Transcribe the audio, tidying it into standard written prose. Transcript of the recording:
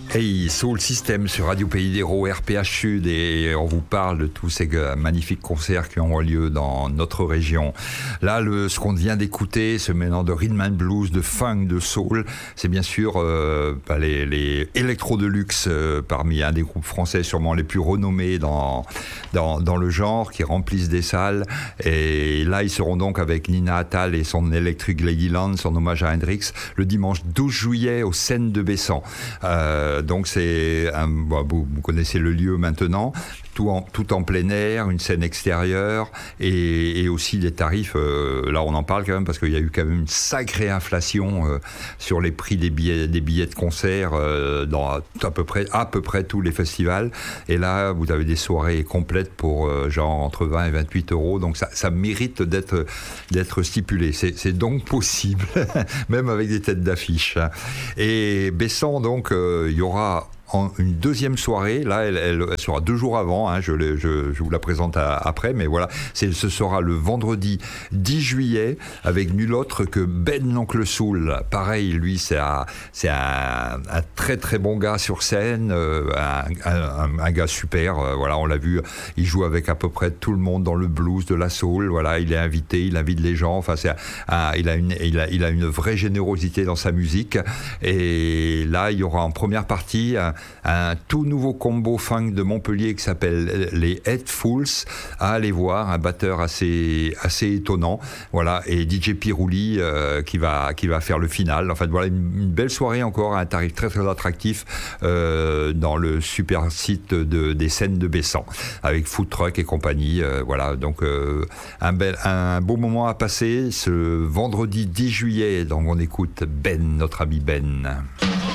Hey, Soul System sur Radio Pays d'Hérault, RPH Sud, et on vous parle de tous ces magnifiques concerts qui ont lieu dans notre région. Là, ce qu'on vient d'écouter, ce mélange de rhythm and blues, de funk, de soul, c'est bien sûr les Electro Deluxe, parmi un des groupes français sûrement les plus renommés dans le genre, qui remplissent des salles. Et là, ils seront donc avec Nina Attal et son Electric Ladyland, son hommage à Hendrix, le dimanche 12 juillet au Scènes de Bessan. Donc vous connaissez le lieu maintenant, tout en plein air, une scène extérieure et aussi des tarifs. Là, on en parle quand même parce qu'il y a eu quand même une sacrée inflation sur les prix des billets de concert dans à peu près tous les festivals. Et là, vous avez des soirées complètes pour genre entre 20 et 28 euros. Donc ça mérite d'être stipulé. C'est donc possible, même avec des têtes d'affiche. Et Bessan, donc, il y aura une deuxième soirée. Là, elle sera 2 jours avant, hein, je vous la présente après, mais voilà, ce sera le vendredi 10 juillet avec nul autre que Ben l'Oncle Soul. Pareil, lui, c'est un très très bon gars sur scène, un gars super, voilà, on l'a vu, il joue avec à peu près tout le monde dans le blues, de la soul, voilà, il est invité, il invite les gens, enfin, il a une vraie générosité dans sa musique. Et là, il y aura en première partie un tout nouveau combo funk de Montpellier qui s'appelle les Headfuls, à aller voir, un batteur assez étonnant, voilà, et DJ Pirouli qui va faire le final. En fait, voilà, une belle soirée encore à un tarif très très attractif dans le super site des Scènes de Bessan, avec food truck et compagnie, voilà, donc un beau moment à passer ce vendredi 10 juillet. Donc on écoute Ben, notre ami Ben.